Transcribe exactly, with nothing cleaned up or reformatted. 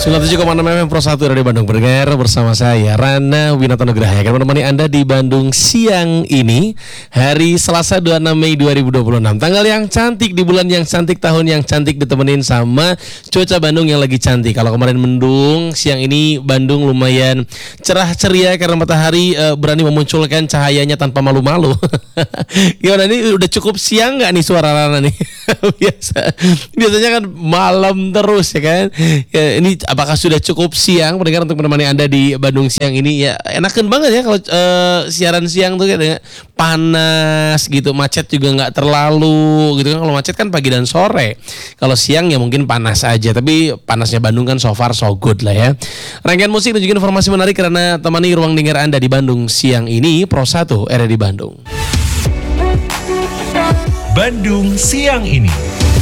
sembilan puluh tujuh koma enam F M Pro satu dari Bandung Berdengar bersama saya Rana Winata Nugraha yang akan menemani Anda di Bandung siang ini hari Selasa dua puluh enam Mei dua ribu dua puluh enam. Tanggal yang cantik di bulan yang cantik, tahun yang cantik, ditemenin sama cuaca Bandung yang lagi cantik. Kalau kemarin mendung, siang ini Bandung lumayan cerah ceria karena matahari e, berani memunculkan cahayanya tanpa malu-malu. Gimana nih, udah cukup siang nggak nih suara Rana nih? Biasa biasanya kan malam terus ya kan. Ya, ini apakah sudah cukup siang pendengar untuk menemani Anda di Bandung siang ini? Ya enakan banget ya kalau uh, siaran siang tuh kayak panas gitu, macet juga nggak terlalu gitu kan. Kalau macet kan pagi dan sore, kalau siang ya mungkin panas aja, tapi panasnya Bandung kan so far so good lah ya. Rangkaian musik dan juga informasi menarik karena temani ruang dengar Anda di Bandung siang ini Pro satu R R I Bandung. Bandung siang ini.